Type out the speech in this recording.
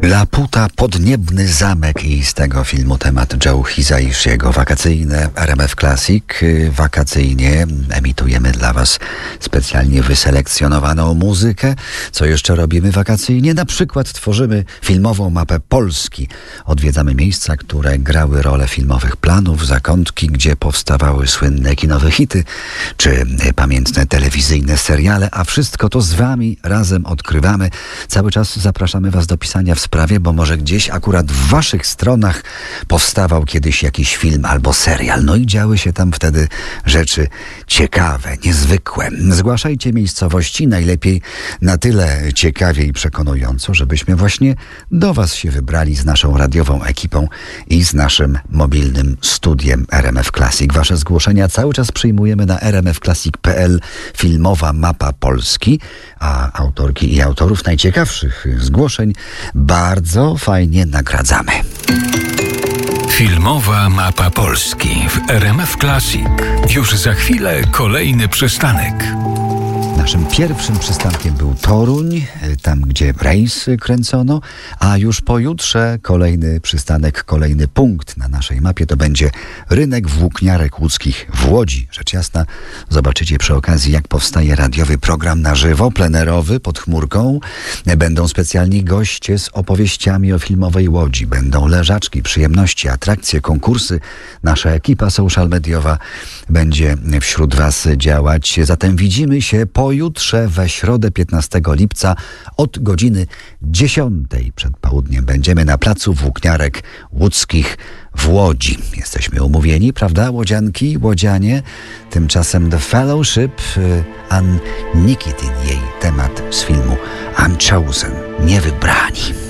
Laputa, podniebny zamek i z tego filmu temat Joe Hisaishi-jego wakacyjne RMF Classic. Wakacyjnie emitujemy dla Was specjalnie wyselekcjonowaną muzykę. Co jeszcze robimy wakacyjnie? Na przykład tworzymy filmową mapę Polski. Odwiedzamy miejsca, które grały rolę filmowych planów, zakątki, gdzie powstawały słynne kinowe hity, czy pamiętne telewizyjne seriale, a wszystko to z Wami razem odkrywamy. Cały czas zapraszamy Was do pisania w sprawie, bo może gdzieś akurat w Waszych stronach powstawał kiedyś jakiś film albo serial. No i działy się tam wtedy rzeczy ciekawe, niezwykłe. Zgłaszajcie miejscowości, najlepiej na tyle ciekawie i przekonująco, żebyśmy właśnie do Was się wybrali z naszą radiową ekipą i z naszym mobilnym studiem RMF Classic. Wasze zgłoszenia cały czas przyjmujemy na rmfclassic.pl. Filmowa mapa Polski, a autorki i autorów najciekawszych zgłoszeń bardzo fajnie nagradzamy. Filmowa mapa Polski w RMF Classic. Już za chwilę kolejny przystanek. Naszym pierwszym przystankiem był Toruń, tam gdzie rejs kręcono, a już pojutrze kolejny przystanek, kolejny punkt na naszej mapie to będzie rynek włókniarek łódzkich w Łodzi. Rzecz jasna, zobaczycie przy okazji, jak powstaje radiowy program na żywo, plenerowy, pod chmurką. Będą specjalni goście z opowieściami o filmowej Łodzi. Będą leżaczki, przyjemności, atrakcje, konkursy. Nasza ekipa social mediowa będzie wśród Was działać. Zatem widzimy się pojutrze we środę 15 lipca od godziny 10 przed południem. Będziemy na placu włókniarek łódzkich w Łodzi. Jesteśmy umówieni, prawda, łodzianki, łodzianie? Tymczasem The Fellowship, Ann Nikitin, jej temat z filmu Unchosen, Niewybrani.